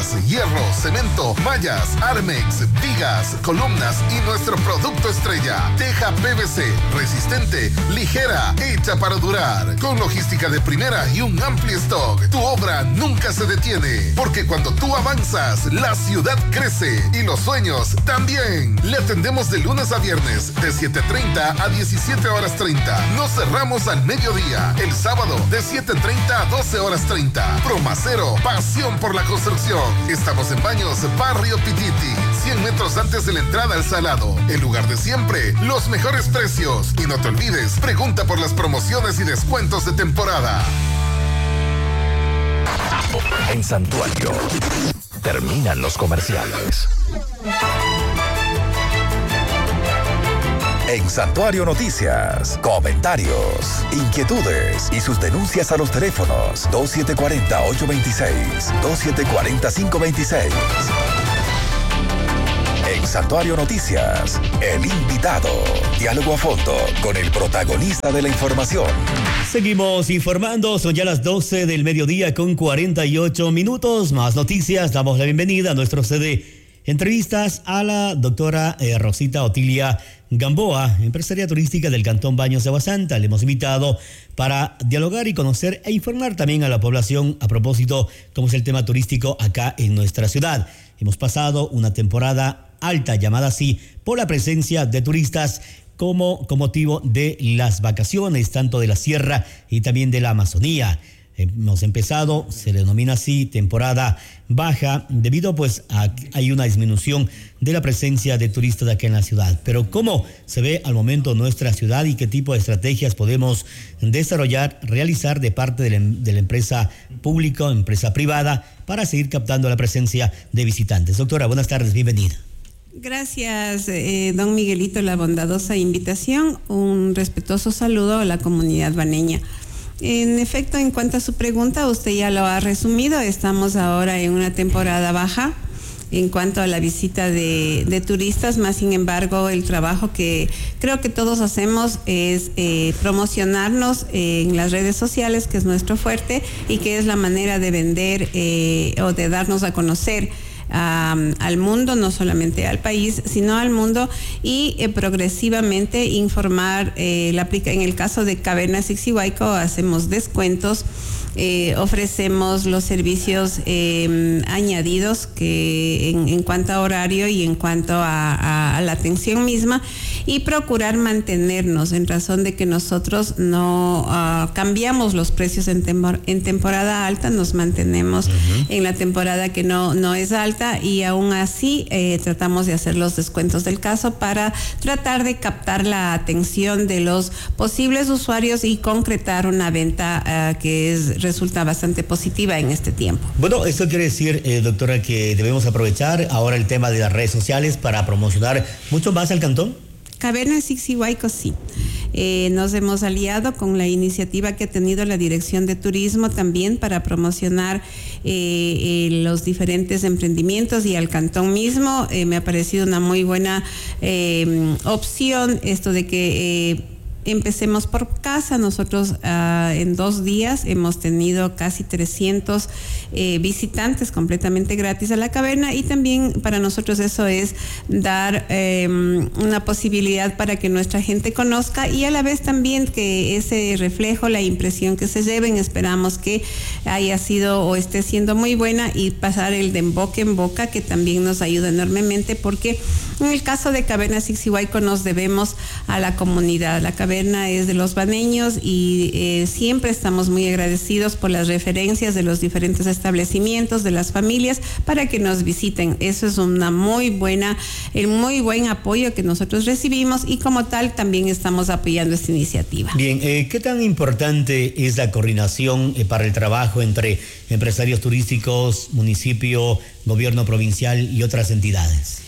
hierro, cemento, mallas, Armex, vigas, columnas y nuestro producto estrella, teja PVC, resistente, ligera, hecha para durar. Con logística de primera y un amplio stock, tu obra nunca se detiene, porque cuando tú avanzas, la ciudad crece y los sueños también. Le atendemos de lunes a viernes de 7:30 a 17:30. Nos cerramos al mediodía. El sábado de 7:30 a 12:30. Promacero, pasión por la construcción. Estamos en Baños, Barrio Pititi, 100 metros antes de la entrada al Salado. El lugar de siempre, los mejores precios. Y no te olvides, pregunta por las promociones y descuentos de temporada. En Santuario, terminan los comerciales. En Santuario Noticias, comentarios, inquietudes y sus denuncias a los teléfonos 2740-826, 2740-526. En Santuario Noticias, el invitado. Diálogo a fondo con el protagonista de la información. Seguimos informando, son ya las 12 del mediodía con 48 minutos. Más noticias, damos la bienvenida a nuestro CD entrevistas a la doctora Rosita Otilia Gamboa, empresaria turística del Cantón Baños de Agua Santa. Le hemos invitado para dialogar y conocer e informar también a la población a propósito cómo es el tema turístico acá en nuestra ciudad. Hemos pasado una temporada alta, llamada así, por la presencia de turistas con motivo de las vacaciones, tanto de la sierra y también de la Amazonía. Hemos empezado, se le denomina así, temporada baja, debido pues a que hay una disminución de la presencia de turistas acá en la ciudad. Pero ¿cómo se ve al momento nuestra ciudad y qué tipo de estrategias podemos desarrollar, realizar de parte de la empresa pública, empresa privada, para seguir captando la presencia de visitantes? Doctora, buenas tardes, bienvenida. Gracias, don Miguelito, la bondadosa invitación. Un respetuoso saludo a la comunidad baneña. En efecto, en cuanto a su pregunta, usted ya lo ha resumido. Estamos ahora en una temporada baja en cuanto a la visita de turistas, más sin embargo, el trabajo que creo que todos hacemos es promocionarnos en las redes sociales, que es nuestro fuerte y que es la manera de vender o de darnos a conocer al mundo, no solamente al país, sino al mundo, y progresivamente informar. En el caso de Cavernas Ixiguayco hacemos descuentos, ofrecemos los servicios añadidos que en cuanto a horario y en cuanto a la atención misma, y procurar mantenernos en razón de que nosotros no cambiamos los precios en temporada alta, nos mantenemos en la temporada que no es alta, y aún así tratamos de hacer los descuentos del caso para tratar de captar la atención de los posibles usuarios y concretar una venta que resulta bastante positiva en este tiempo. Bueno, esto quiere decir, doctora, que debemos aprovechar ahora el tema de las redes sociales para promocionar mucho más al cantón. Cavernas Ixiguayco, sí. Nos hemos aliado con la iniciativa que ha tenido la Dirección de Turismo también para promocionar los diferentes emprendimientos y al cantón mismo. Me ha parecido una muy buena opción esto de que empecemos por casa. Nosotros en 2 días hemos tenido casi 300 visitantes completamente gratis a la caverna, y también para nosotros eso es dar una posibilidad para que nuestra gente conozca, y a la vez también que ese reflejo, la impresión que se lleven, esperamos que haya sido o esté siendo muy buena, y pasar el de boca en boca, que también nos ayuda enormemente, porque en el caso de Cavernas Ixiguayco nos debemos a la comunidad. La caverna es de los baneños y siempre estamos muy agradecidos por las referencias de los diferentes establecimientos, de las familias, para que nos visiten. Eso es el muy buen apoyo que nosotros recibimos, y como tal también estamos apoyando esta iniciativa. Bien, ¿qué tan importante es la coordinación para el trabajo entre empresarios turísticos, municipio, gobierno provincial y otras entidades?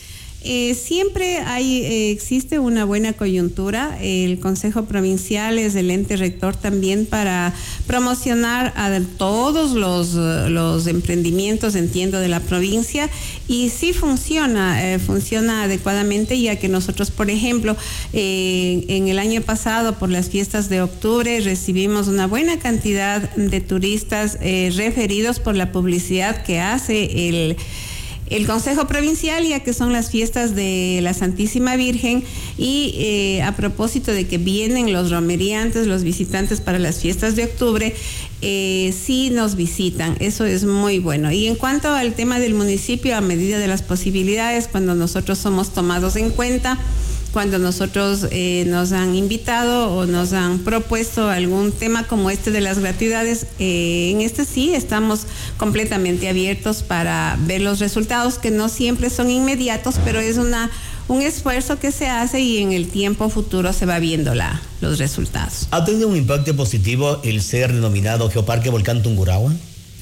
Siempre existe una buena coyuntura. El Consejo Provincial es el ente rector también para promocionar a todos los emprendimientos, entiendo, de la provincia, y sí funciona adecuadamente, ya que nosotros, por ejemplo, en el año pasado, por las fiestas de octubre, recibimos una buena cantidad de turistas referidos por la publicidad que hace el Consejo Provincial, ya que son las fiestas de la Santísima Virgen, y a propósito de que vienen los romeriantes, los visitantes para las fiestas de octubre, sí nos visitan. Eso es muy bueno. Y en cuanto al tema del municipio, a medida de las posibilidades, cuando nosotros somos tomados en cuenta, cuando nosotros nos han invitado o nos han propuesto algún tema como este de las gratuidades, en este sí estamos completamente abiertos para ver los resultados, que no siempre son inmediatos, pero es un esfuerzo que se hace y en el tiempo futuro se va viendo los resultados. ¿Ha tenido un impacto positivo el ser denominado Geoparque Volcán Tungurahua?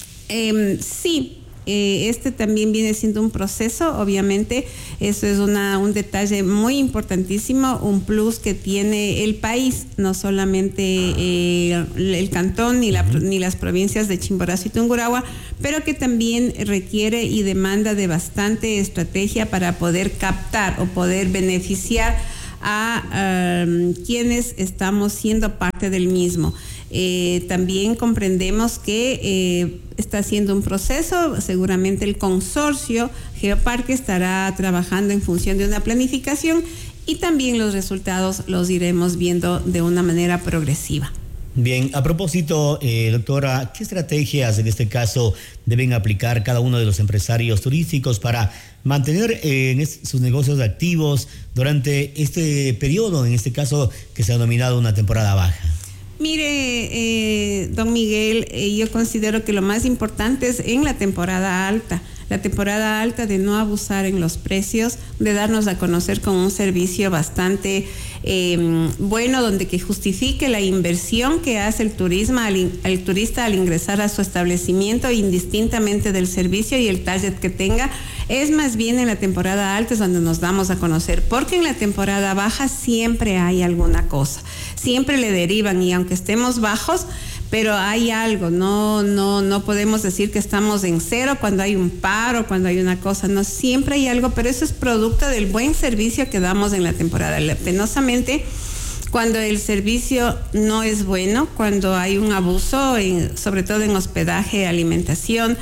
Sí. Este también viene siendo un proceso, obviamente. Eso es un detalle muy importantísimo, un plus que tiene el país, no solamente el cantón ni las provincias de Chimborazo y Tungurahua, pero que también requiere y demanda de bastante estrategia para poder captar o poder beneficiar a quienes estamos siendo parte del mismo. También comprendemos que está haciendo un proceso. Seguramente el consorcio Geoparque estará trabajando en función de una planificación, y también los resultados los iremos viendo de una manera progresiva. Bien, a propósito, doctora, ¿qué estrategias en este caso deben aplicar cada uno de los empresarios turísticos para mantener sus negocios activos durante este periodo, en este caso que se ha denominado una temporada baja? Mire, don Miguel, yo considero que lo más importante es en la temporada alta de no abusar en los precios, de darnos a conocer con un servicio bastante bueno, donde que justifique la inversión que hace el turista al ingresar a su establecimiento, indistintamente del servicio y el target que tenga. Es más bien en la temporada alta es donde nos damos a conocer, porque en la temporada baja siempre hay alguna cosa, siempre le derivan, y aunque estemos bajos, pero hay algo. No podemos decir que estamos en cero cuando hay un paro, cuando hay una cosa. No, siempre hay algo, pero eso es producto del buen servicio que damos en la temporada. Penosamente, cuando el servicio no es bueno, cuando hay un abuso, sobre todo en hospedaje, alimentación,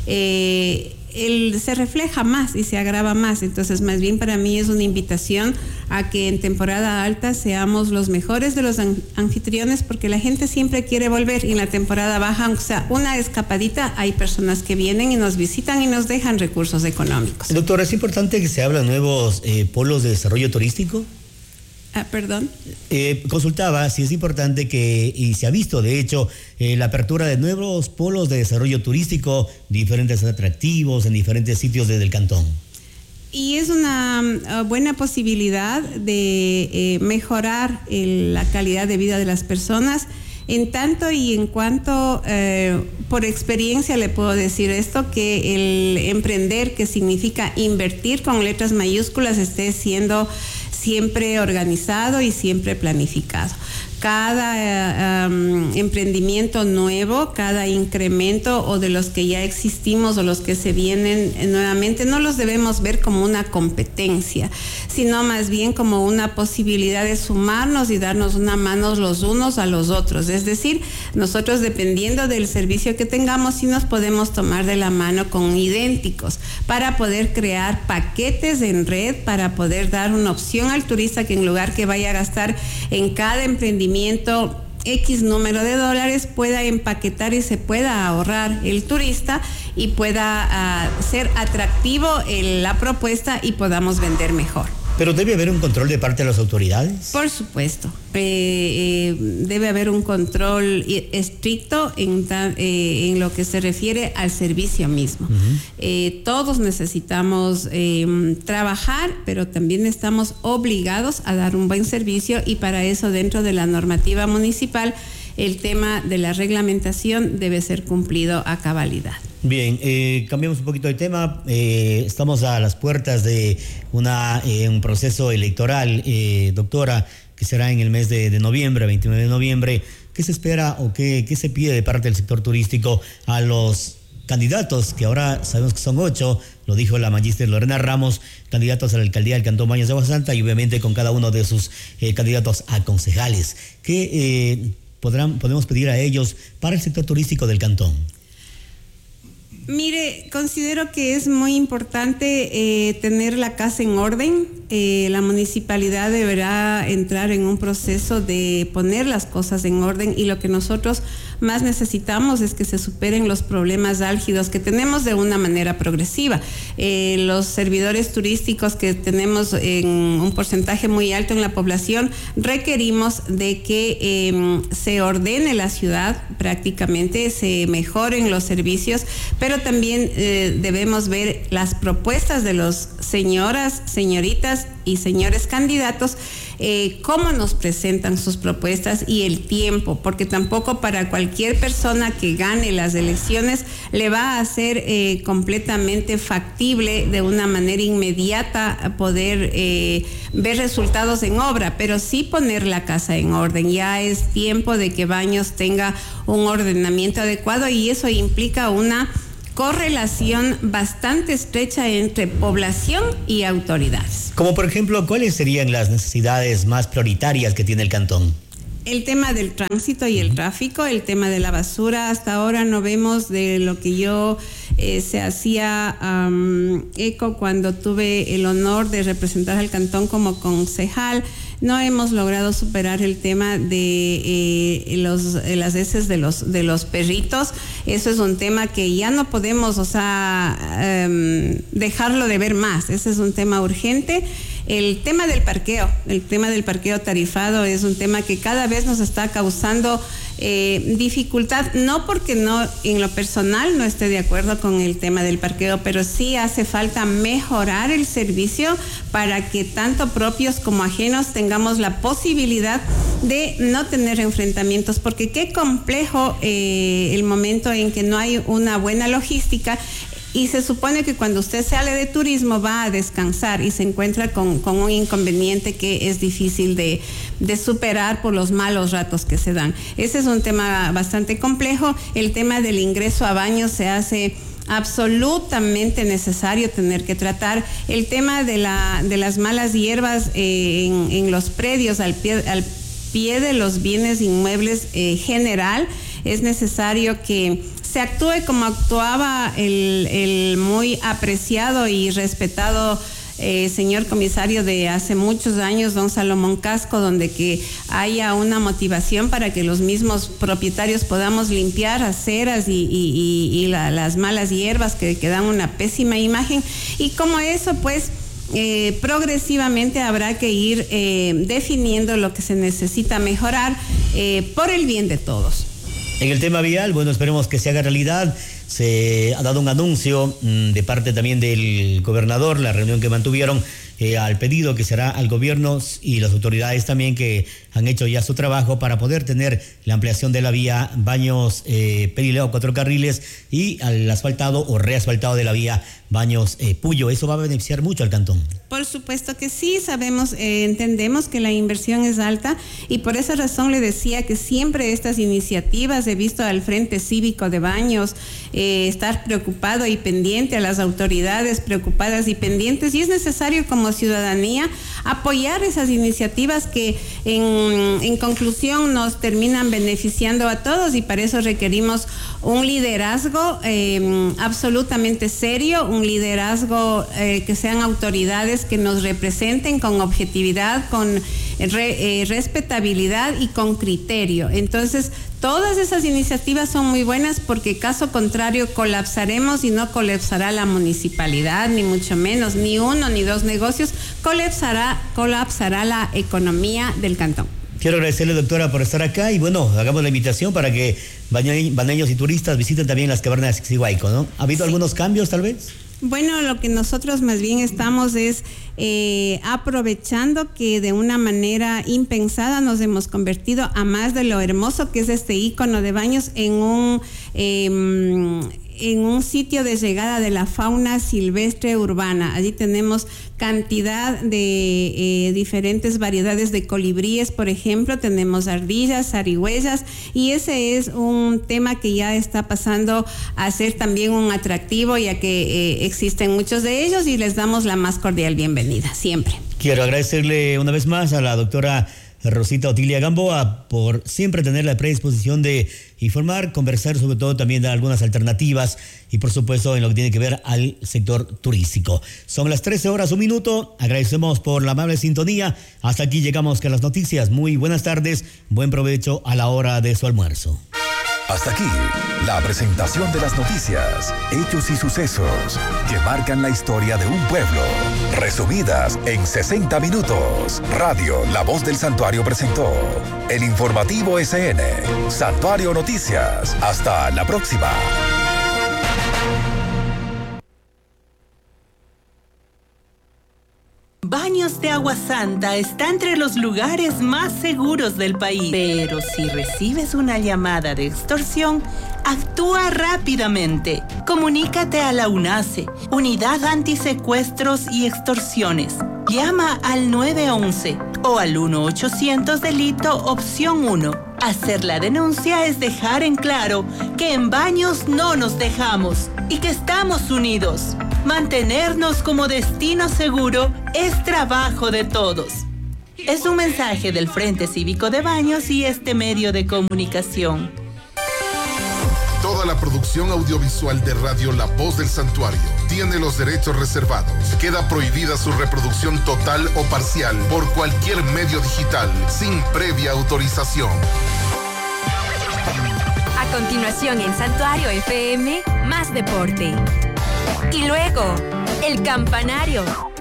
se refleja más y se agrava más. Entonces, más bien para mí es una invitación a que en temporada alta seamos los mejores de los anfitriones, porque la gente siempre quiere volver. Y en la temporada baja, aunque sea una escapadita, hay personas que vienen y nos visitan y nos dejan recursos económicos. Doctora, ¿es importante que se abran nuevos polos de desarrollo turístico? Perdón. Consultaba si es importante y se ha visto, de hecho, la apertura de nuevos polos de desarrollo turístico, diferentes atractivos en diferentes sitios del cantón. Y es una buena posibilidad de mejorar la calidad de vida de las personas. En tanto y en cuanto, por experiencia le puedo decir esto, que el emprender, que significa invertir con letras mayúsculas, esté siendo siempre organizado y siempre planificado. Cada emprendimiento nuevo, cada incremento o de los que ya existimos o los que se vienen nuevamente, no los debemos ver como una competencia, sino más bien como una posibilidad de sumarnos y darnos una mano los unos a los otros. Es decir, nosotros, dependiendo del servicio que tengamos, sí nos podemos tomar de la mano con idénticos para poder crear paquetes en red, para poder dar una opción al turista que, en lugar que vaya a gastar en cada emprendimiento X número de dólares, pueda empaquetar y se pueda ahorrar el turista y pueda ser atractivo la propuesta y podamos vender mejor. ¿Pero debe haber un control de parte de las autoridades? Por supuesto. Debe haber un control estricto en lo que se refiere al servicio mismo. Todos necesitamos trabajar, pero también estamos obligados a dar un buen servicio, y para eso, dentro de la normativa municipal, el tema de la reglamentación debe ser cumplido a cabalidad. Bien, cambiamos un poquito de tema. Estamos a las puertas de un proceso electoral, doctora, que será en el mes de noviembre, 29 de noviembre. ¿Qué se espera o qué se pide de parte del sector turístico a los candidatos, que ahora sabemos que son 8, lo dijo la magíster Lorena Ramos, candidatos a la alcaldía del Cantón Baños de Agua Santa, y obviamente con cada uno de sus candidatos a concejales? ¿Qué podemos pedir a ellos para el sector turístico del cantón? Mire, considero que es muy importante tener la casa en orden. La municipalidad deberá entrar en un proceso de poner las cosas en orden, y lo que nosotros más necesitamos es que se superen los problemas álgidos que tenemos de una manera progresiva. Los servidores turísticos, que tenemos en un porcentaje muy alto en la población, requerimos de que se ordene la ciudad prácticamente, se mejoren los servicios, pero también debemos ver las propuestas de los señoras, señoritas y señores candidatos, cómo nos presentan sus propuestas y el tiempo, porque tampoco para cualquier persona que gane las elecciones le va a ser completamente factible de una manera inmediata poder ver resultados en obra, pero sí poner la casa en orden. Ya es tiempo de que Baños tenga un ordenamiento adecuado, y eso implica una correlación bastante estrecha entre población y autoridades. Como por ejemplo, ¿cuáles serían las necesidades más prioritarias que tiene el cantón? El tema del tránsito y el tráfico, el tema de la basura. Hasta ahora no vemos, de lo que yo se hacía eco cuando tuve el honor de representar al cantón como concejal, no hemos logrado superar el tema de las heces de los perritos. Eso es un tema que ya no podemos, dejarlo de ver más. Ese es un tema urgente. El tema del parqueo tarifado es un tema que cada vez nos está causando dificultad, no porque no, en lo personal no esté de acuerdo con el tema del parqueo, pero sí hace falta mejorar el servicio para que tanto propios como ajenos tengamos la posibilidad de no tener enfrentamientos, porque qué complejo el momento en que no hay una buena logística. Y se supone que cuando usted sale de turismo va a descansar y se encuentra con un inconveniente que es difícil de superar por los malos ratos que se dan. Ese es un tema bastante complejo. El tema del ingreso a Baños se hace absolutamente necesario tener que tratar. El tema de las malas hierbas en los predios al pie de los bienes inmuebles general, es necesario que se actúe como actuaba el muy apreciado y respetado señor comisario de hace muchos años, don Salomón Casco, donde que haya una motivación para que los mismos propietarios podamos limpiar aceras y las malas hierbas que dan una pésima imagen. Y como eso, pues, progresivamente habrá que ir definiendo lo que se necesita mejorar por el bien de todos. En el tema vial, bueno, esperemos que se haga realidad. Se ha dado un anuncio de parte también del gobernador, la reunión que mantuvieron, al pedido que será al gobierno y las autoridades también que han hecho ya su trabajo para poder tener la ampliación de la vía Baños Perileo, 4 carriles, y al asfaltado o reasfaltado de la vía Baños Puyo. Eso va a beneficiar mucho al cantón. Por supuesto que sí, sabemos, entendemos que la inversión es alta, y por esa razón le decía que siempre estas iniciativas, he visto al Frente Cívico de Baños estar preocupado y pendiente, a las autoridades preocupadas y pendientes, y es necesario como ciudadanía apoyar esas iniciativas que en conclusión nos terminan beneficiando a todos, y para eso requerimos un liderazgo absolutamente serio, un liderazgo que sean autoridades que nos representen con objetividad, con respetabilidad y con criterio. Entonces, todas esas iniciativas son muy buenas, porque caso contrario colapsaremos, y no colapsará la municipalidad, ni mucho menos, ni uno ni dos negocios, colapsará la economía del cantón. Quiero agradecerle, doctora, por estar acá, y bueno, hagamos la invitación para que baneños y turistas visiten también las cavernas de Xixihuayco, ¿no? ¿Ha habido algunos cambios, tal vez? Bueno, lo que nosotros más bien estamos es aprovechando que de una manera impensada nos hemos convertido, a más de lo hermoso que es este ícono de Baños, en en un sitio de llegada de la fauna silvestre urbana. Allí tenemos cantidad de diferentes variedades de colibríes, por ejemplo, tenemos ardillas, zarigüeyas, y ese es un tema que ya está pasando a ser también un atractivo, ya que existen muchos de ellos, y les damos la más cordial bienvenida, siempre. Quiero agradecerle una vez más a la doctora Rosita Otilia Gamboa por siempre tener la predisposición de informar, conversar, sobre todo también de algunas alternativas y por supuesto en lo que tiene que ver al sector turístico. Son las 13:01. Agradecemos por la amable sintonía. Hasta aquí llegamos con las noticias. Muy buenas tardes, buen provecho a la hora de su almuerzo. Hasta aquí, la presentación de las noticias, hechos y sucesos que marcan la historia de un pueblo, resumidas en 60 minutos. Radio La Voz del Santuario presentó el informativo SN, Santuario Noticias. Hasta la próxima. Baños de Agua Santa está entre los lugares más seguros del país. Pero si recibes una llamada de extorsión, actúa rápidamente. Comunícate a la UNACE, Unidad Antisecuestros y Extorsiones. Llama al 911 o al 1-800 delito opción 1. Hacer la denuncia es dejar en claro que en Baños no nos dejamos y que estamos unidos. Mantenernos como destino seguro es trabajo de todos. Es un mensaje del Frente Cívico de Baños y este medio de comunicación. Toda la producción audiovisual de Radio La Voz del Santuario tiene los derechos reservados. Queda prohibida su reproducción total o parcial por cualquier medio digital sin previa autorización. A continuación en Santuario FM, más deporte. Y luego, El Campanario,